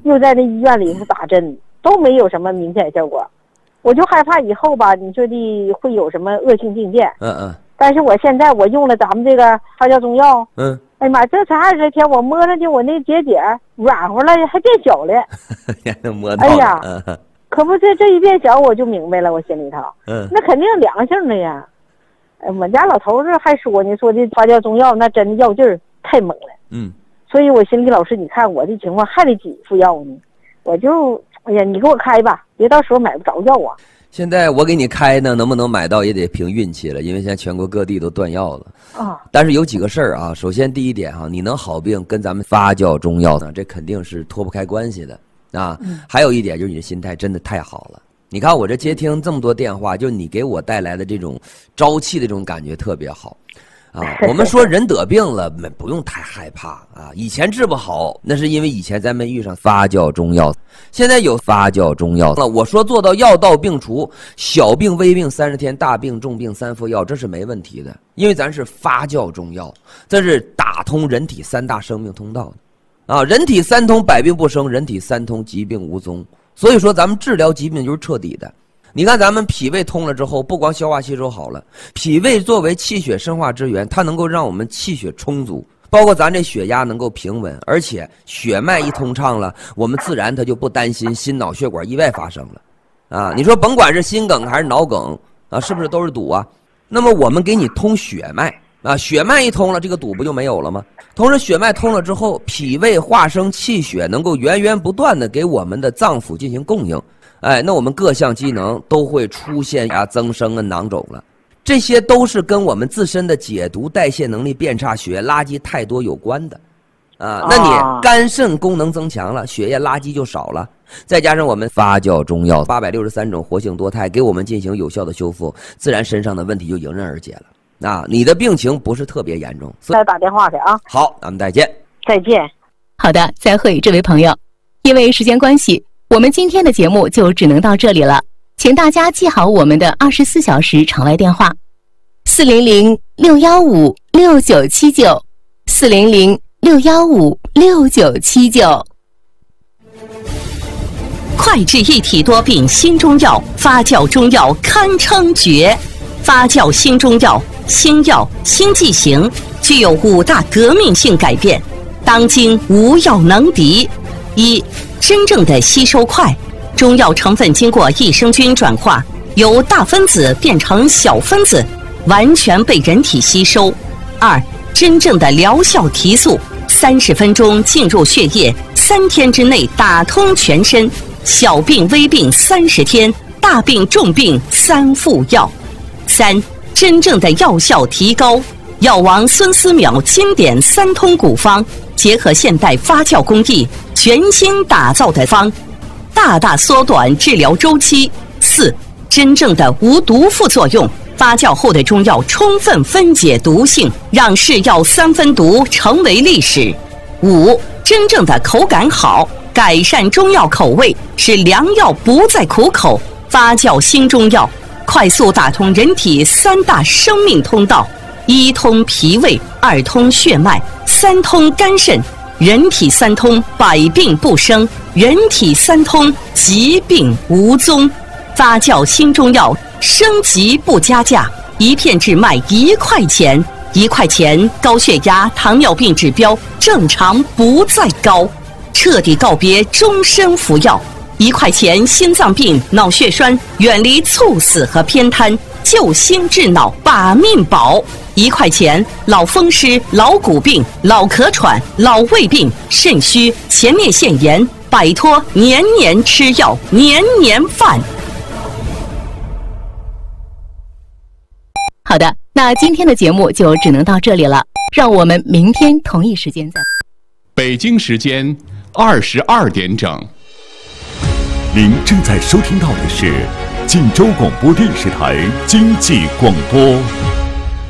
又在那医院里头打针，都没有什么明显效果。我就害怕以后吧，你说的会有什么恶性病变。但是我现在我用了咱们这个发酵中药，哎呀妈，这才20天，我摸上去我那结节软和了，还变小了。 摸到了。 哎呀，可不这一变小，我就明白了，我心里头，那肯定良性的呀。我们家老头子还说呢，说的发酵中药那真的药劲儿太猛了。所以我心里老师，你看我这情况还得几副药呢，我就哎呀，你给我开吧，别到时候买不着药啊。 现在我给你开呢，能不能买到也得凭运气了，因为现在全国各地都断药了啊。但是有几个事儿啊，首先第一点啊，你能好病跟咱们发酵中药呢，这肯定是脱不开关系的啊。还有一点就是你的心态真的太好了。你看我这接听这么多电话，就你给我带来的这种朝气的这种感觉特别好。我们说人得病了不用太害怕啊，以前治不好那是因为以前咱没遇上发酵中药，现在有发酵中药了。我说做到药到病除，小病微病30天，大病重病3副药，这是没问题的，因为咱是发酵中药，这是打通人体3大生命通道的啊，人体3通百病不生，人体3通疾病无踪，所以说咱们治疗疾病就是彻底的。你看咱们脾胃通了之后，不光消化吸收好了，脾胃作为气血生化之源，它能够让我们气血充足，包括咱这血压能够平稳，而且血脉一通畅了，我们自然它就不担心心脑血管意外发生了啊。你说甭管是心梗还是脑梗啊，是不是都是堵啊？那么我们给你通血脉啊，血脉一通了，这个堵不就没有了吗？同时血脉通了之后，脾胃化生气血，能够源源不断的给我们的脏腑进行供应。哎，那我们各项机能都会出现增生囊肿了，这些都是跟我们自身的解毒代谢能力变差、血液垃圾太多有关的啊。那你肝肾功能增强了，血液垃圾就少了，再加上我们发酵中药863种活性多肽给我们进行有效的修复，自然身上的问题就迎刃而解了啊。你的病情不是特别严重， 再打电话去啊。 好，咱们再见。 再见。 好的，再会，这位朋友。因为时间关系，我们今天的节目就只能到这里了，请大家记好我们的24小时场外电话：400-615-6979 400-615-6979。 快治一体多病新中药，发酵中药堪称绝。发酵新中药，新药新剂型，具有5大革命性改变，当今无药能敌。1、真正的吸收快，中药成分经过益生菌转化，由大分子变成小分子，完全被人体吸收。2、真正的疗效提速，30分钟进入血液，3天之内打通全身，小病微病30天，大病重病3副药。3、真正的药效提高，药王孙思邈经典3通古方，结合现代发酵工艺，全新打造的方，大大缩短治疗周期。4、真正的无毒副作用，发酵后的中药充分分解毒性，让是药3分毒成为历史。5、真正的口感好，改善中药口味，使良药不再苦口。发酵新中药，快速打通人体3大生命通道：1通脾胃，2通血脉，3通肝肾。人体3通，百病不生；人体3通，疾病无踪。发酵新中药，升级不加价，一片只卖1块钱，1块钱高血压、糖尿病指标正常不再高，彻底告别终身服药。1块钱心脏病、脑血栓远离猝死和偏瘫，救心治脑把命保。1块钱老风湿、老骨病、老咳喘、老胃病、肾虚、前列腺炎，摆脱年年吃药、年年犯。 好的，那今天的节目就只能到这里了，让我们明天同一时间再。 北京时间22点整。 您正在收听到的是晋州广播电视台经济广播。